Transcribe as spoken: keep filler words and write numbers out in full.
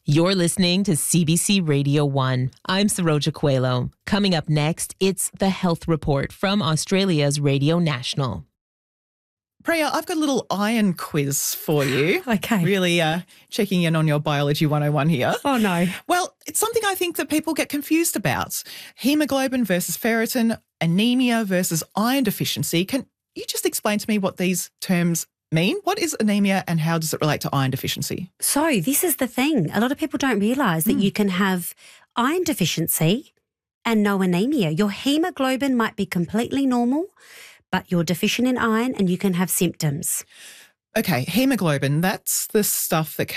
You're listening to C B C Radio one. I'm Saroja Coelho. Coming up next, it's the Health Report from Australia's Radio National. Priya, I've got a little iron quiz for you. Okay. Really uh, checking in on your Biology one oh one here. Oh, no. Well, it's something I think that people get confused about. Hemoglobin versus ferritin, anemia versus iron deficiency. Can you just explain to me what these terms mean? What is anemia and how does it relate to iron deficiency? So this is the thing. A lot of people don't realise that mm. you can have iron deficiency and no anemia. Your hemoglobin might be completely normal, but you're deficient in iron and you can have symptoms. Okay, hemoglobin, that's the stuff that